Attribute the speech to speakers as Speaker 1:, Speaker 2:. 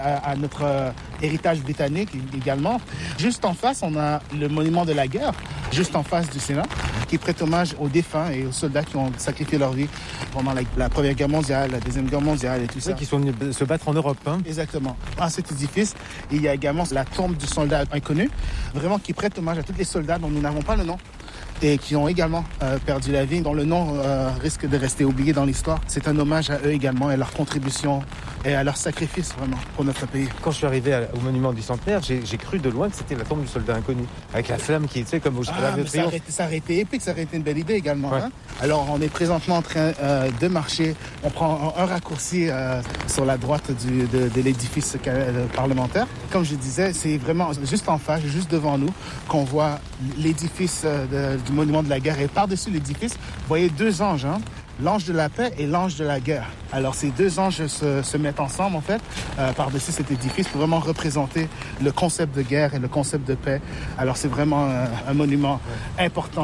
Speaker 1: à notre héritage britannique également. Juste en face, on a le monument de la guerre, juste en face du Sénat, qui prête hommage aux défunts et aux soldats qui ont sacrifié leur vie pendant la Première Guerre mondiale, la Deuxième Guerre mondiale et tout ça.
Speaker 2: Qui sont venus se battre en Europe. Hein.
Speaker 1: Exactement. À cet édifice, il y a également la tombe du soldat inconnu, vraiment qui prête hommage à tous les soldats dont nous n'avons pas le nom et qui ont également perdu la vie, dont le nom risque de rester oublié dans l'histoire. C'est un hommage à eux également et à leur contribution et à leur sacrifice vraiment pour notre pays.
Speaker 2: Quand je suis arrivé au monument du centenaire, j'ai cru de loin que c'était la tombe du soldat inconnu, avec la flamme qui était comme au Arc de Triomphe.
Speaker 1: Ça aurait été épique, ça aurait été une belle idée également.
Speaker 2: Ouais.
Speaker 1: Hein? Alors on est présentement en train de marcher, on prend un raccourci sur la droite de l'édifice parlementaire. Comme je disais, c'est vraiment juste en face, juste devant nous, qu'on voit l'édifice du monument de la guerre. Et par-dessus l'édifice, vous voyez deux anges, hein? L'ange de la paix et l'ange de la guerre. Alors ces deux anges se mettent ensemble en fait par-dessus cet édifice pour vraiment représenter le concept de guerre et le concept de paix. Alors c'est vraiment un monument important.